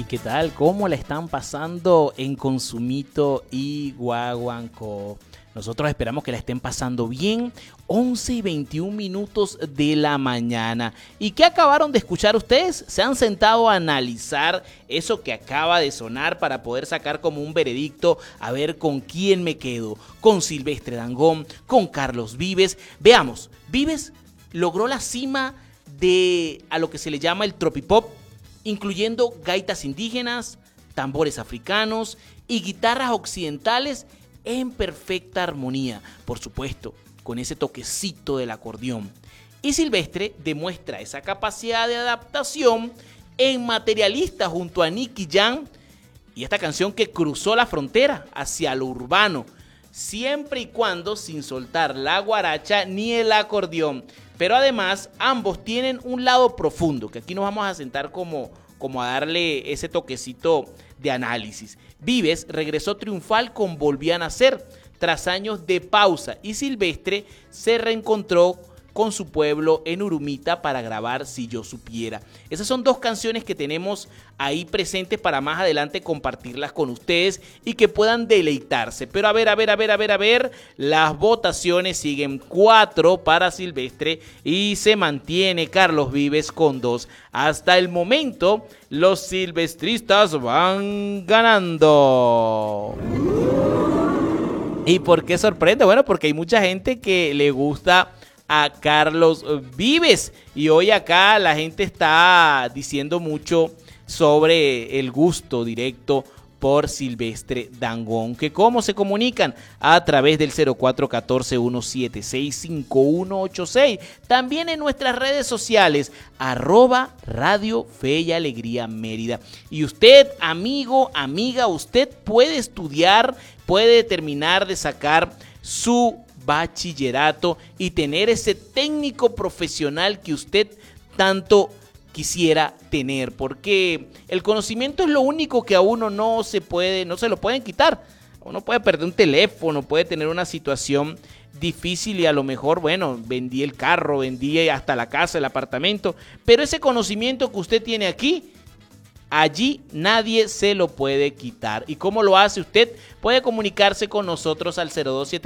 ¿Qué tal? ¿Cómo la están pasando en Consumito y Guaguancó? Nosotros esperamos que la estén pasando bien. 11:21 de la mañana. ¿Y qué acabaron de escuchar ustedes? ¿Se han sentado a analizar eso que acaba de sonar para poder sacar como un veredicto? A ver con quién me quedo. ¿Con Silvestre Dangond? ¿Con Carlos Vives? Veamos, Vives logró la cima a lo que se le llama el tropipop, incluyendo gaitas indígenas, tambores africanos y guitarras occidentales en perfecta armonía, por supuesto, con ese toquecito del acordeón. Y Silvestre demuestra esa capacidad de adaptación en Materialista junto a Nicky Jam y esta canción que cruzó la frontera hacia lo urbano, siempre y cuando sin soltar la guaracha ni el acordeón. Pero además ambos tienen un lado profundo, que aquí nos vamos a sentar como a darle ese toquecito de análisis. Vives regresó triunfal con Volví a Nacer tras años de pausa y Silvestre se reencontró con su pueblo en Urumita para grabar Si Yo Supiera. Esas son dos canciones que tenemos ahí presentes para más adelante compartirlas con ustedes y que puedan deleitarse. Pero a ver, las votaciones siguen 4 para Silvestre y se mantiene Carlos Vives con 2. Hasta el momento, los silvestristas van ganando. ¿Y por qué sorprende? Bueno, porque hay mucha gente que le gusta a Carlos Vives y hoy acá la gente está diciendo mucho sobre el gusto directo por Silvestre Dangond. ¿Que cómo se comunican? A través del 0414-176-5186. También en nuestras redes sociales, @Radio Fe y Alegría Mérida. Y usted, amigo, amiga, usted puede estudiar, puede terminar de sacar su bachillerato y tener ese técnico profesional que usted tanto quisiera tener, porque el conocimiento es lo único que a uno no se lo pueden quitar. Uno puede perder un teléfono, puede tener una situación difícil y a lo mejor, bueno, vendí el carro, vendí hasta la casa, el apartamento, pero ese conocimiento que usted tiene aquí, allí nadie se lo puede quitar. ¿Y cómo lo hace usted? Puede comunicarse con nosotros al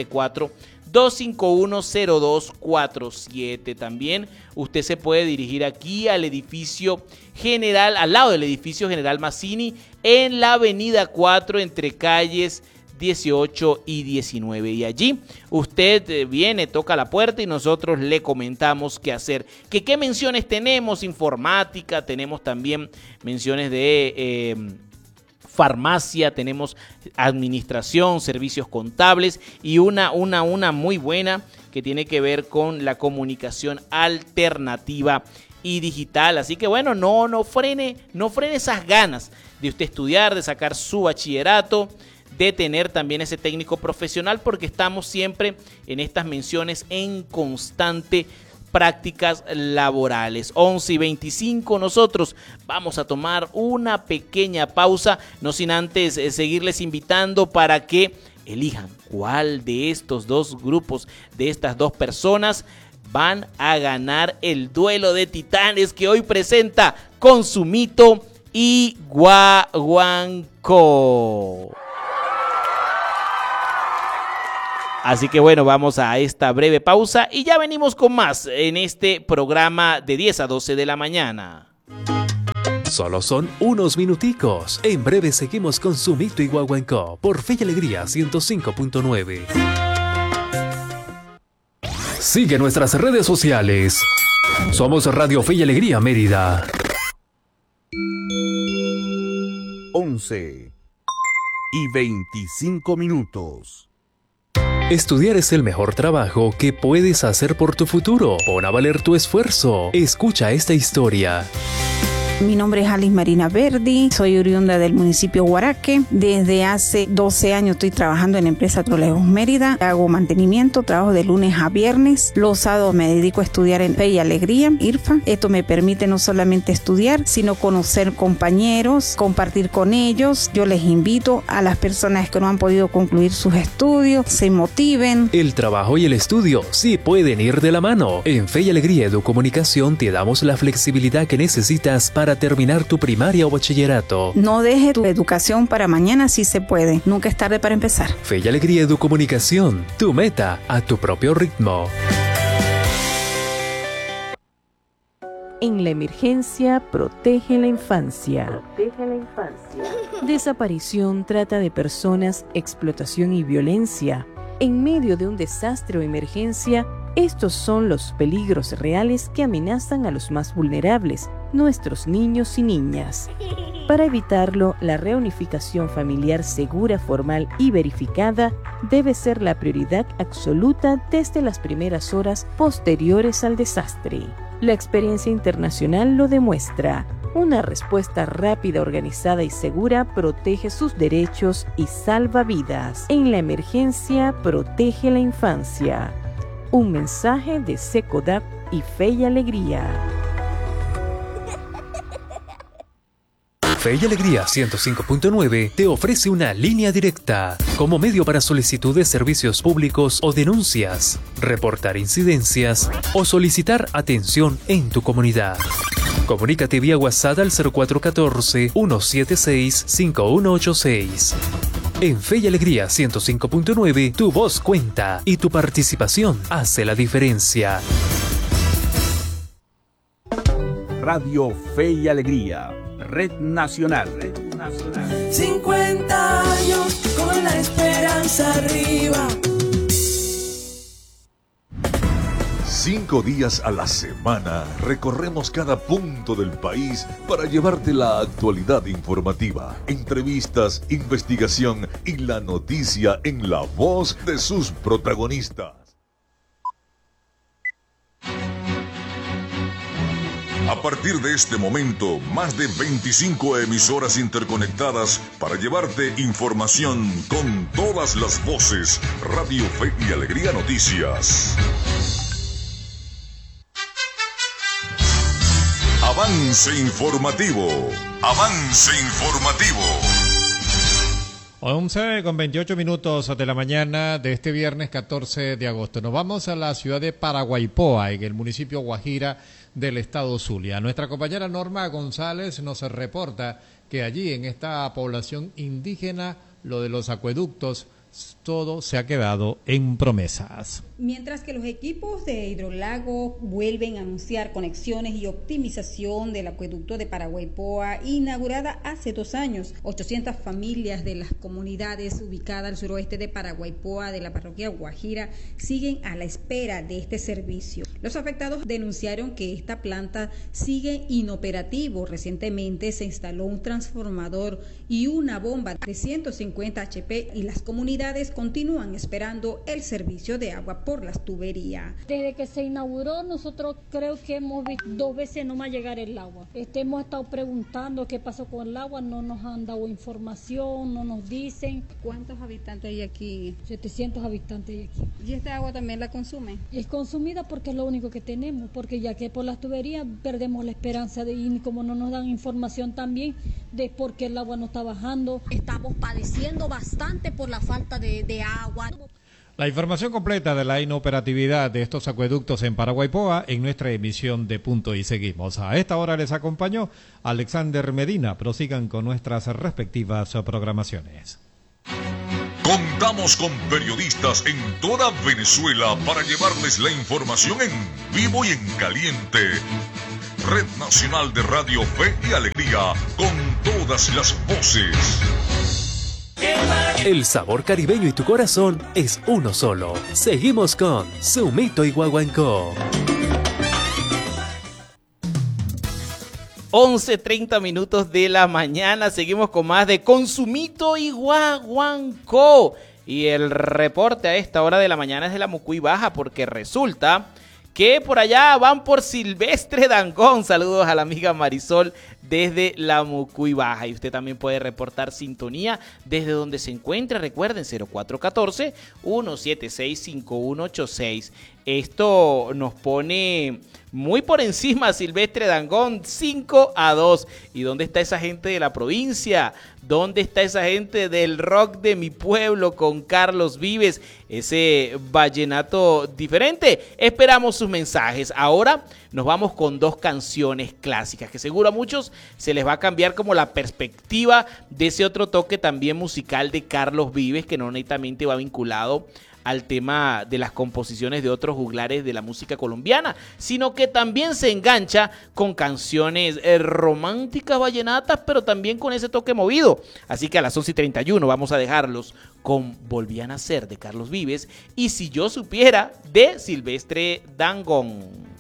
0274-251-0247. También usted se puede dirigir aquí al edificio general, al lado del edificio General Mazzini, en la avenida 4, entre calles 18 y 19. Y allí usted viene, toca la puerta y nosotros le comentamos qué hacer. ¿Qué menciones tenemos? Informática, tenemos también menciones de farmacia, tenemos administración, servicios contables y una muy buena que tiene que ver con la comunicación alternativa y digital. Así que bueno, no frene esas ganas de usted estudiar, de sacar su bachillerato, de tener también ese técnico profesional, porque estamos siempre en estas menciones en constante prácticas laborales. 11:25, nosotros vamos a tomar una pequeña pausa, no sin antes seguirles invitando para que elijan cuál de estos dos grupos, de estas dos personas, van a ganar el duelo de titanes que hoy presenta Consumito y Guaguancó. Así que bueno, vamos a esta breve pausa y ya venimos con más en este programa de 10 a 12 de la mañana. Solo son unos minuticos. En breve seguimos con Consumito y Guaguancó por Fe y Alegría 105.9. Sigue nuestras redes sociales. Somos Radio Fe y Alegría Mérida. 11:25. Estudiar es el mejor trabajo que puedes hacer por tu futuro. Pon a valer tu esfuerzo. Escucha esta historia. Mi nombre es Alice Marina Verdi, soy oriunda del municipio Guaraque. Desde hace 12 años estoy trabajando en la empresa Trolejos Mérida. Hago mantenimiento, trabajo de lunes a viernes. Los sábados me dedico a estudiar en Fe y Alegría, IRFA. Esto me permite no solamente estudiar, sino conocer compañeros, compartir con ellos. Yo les invito a las personas que no han podido concluir sus estudios, se motiven. El trabajo y el estudio sí pueden ir de la mano. En Fe y Alegría Educomunicación te damos la flexibilidad que necesitas para para terminar tu primaria o bachillerato. No deje tu educación para mañana si se puede. Nunca es tarde para empezar. Fe y Alegría Educomunicación, tu meta a tu propio ritmo. En la emergencia, protege la infancia. Desaparición, trata de personas, explotación y violencia. En medio de un desastre o emergencia, estos son los peligros reales que amenazan a los más vulnerables, nuestros niños y niñas. Para evitarlo, la reunificación familiar segura, formal y verificada debe ser la prioridad absoluta desde las primeras horas posteriores al desastre. La experiencia internacional lo demuestra. Una respuesta rápida, organizada y segura protege sus derechos y salva vidas. En la emergencia, protege la infancia. Un mensaje de SECODAP y Fe y Alegría. Fe y Alegría 105.9 te ofrece una línea directa como medio para solicitud de servicios públicos o denuncias, reportar incidencias o solicitar atención en tu comunidad. Comunícate vía WhatsApp al 0414-176-5186. En Fe y Alegría 105.9 tu voz cuenta y tu participación hace la diferencia. Radio Fe y Alegría, Red Nacional. 50 años con la esperanza arriba. 5 días a la semana recorremos cada punto del país para llevarte la actualidad informativa, entrevistas, investigación y la noticia en la voz de sus protagonistas. A partir de este momento, más de 25 emisoras interconectadas para llevarte información con todas las voces. Radio Fe y Alegría Noticias. Avance informativo. Avance informativo. 11:28 de la mañana de este viernes 14 de agosto. Nos vamos a la ciudad de Paraguaipoa, en el municipio Guajira del estado Zulia. Nuestra compañera Norma González nos reporta que allí, en esta población indígena, lo de los acueductos, todo se ha quedado en promesas. Mientras que los equipos de Hidrolago vuelven a anunciar conexiones y optimización del acueducto de Paraguaipoa, inaugurada hace 2 años, 800 familias de las comunidades ubicadas al suroeste de Paraguaipoa de la parroquia Guajira siguen a la espera de este servicio. Los afectados denunciaron que esta planta sigue inoperativo. Recientemente se instaló un transformador y una bomba de 150 HP y las comunidades continúan esperando el servicio de agua por las tuberías. Desde que se inauguró, nosotros creo que hemos visto 2 veces no más llegar el agua. Hemos estado preguntando qué pasó con el agua, no nos han dado información, no nos dicen. ¿Cuántos habitantes hay aquí? 700 habitantes hay aquí. ¿Y esta agua también la consumen? Es consumida porque es lo único que tenemos, porque ya que por las tuberías perdemos la esperanza de ir, y como no nos dan información también de por qué el agua no está bajando. Estamos padeciendo bastante por la falta de agua. La información completa de la inoperatividad de estos acueductos en Paraguaipoa en nuestra emisión de Punto y Seguimos. A esta hora les acompañó Alexander Medina. Prosigan con nuestras respectivas programaciones. Contamos con periodistas en toda Venezuela para llevarles la información en vivo y en caliente. Red Nacional de Radio Fe y Alegría, con todas las voces. El sabor caribeño y tu corazón es uno solo. Seguimos con Sumito y Guaguancó. 11:30 de la mañana. Seguimos con más de Consumito y Guaguancó. Y el reporte a esta hora de la mañana es de la Mucuy Baja, porque resulta que por allá van por Silvestre Dangond. Saludos a la amiga Marisol desde la Mucuy Baja. Y usted también puede reportar sintonía desde donde se encuentre. Recuerden, 0414-176-5186. Esto nos pone muy por encima Silvestre Dangond, 5-2. ¿Y dónde está esa gente de la provincia? ¿Dónde está esa gente del rock de mi pueblo con Carlos Vives? Ese vallenato diferente. Esperamos sus mensajes. Ahora nos vamos con 2 canciones clásicas que seguro a muchos se les va a cambiar como la perspectiva de ese otro toque también musical de Carlos Vives, que no netamente va vinculado al tema de las composiciones de otros juglares de la música colombiana, sino que también se engancha con canciones románticas vallenatas, pero también con ese toque movido. Así que a las 11:31 vamos a dejarlos con Volví a Nacer de Carlos Vives y Si yo supiera de Silvestre Dangond.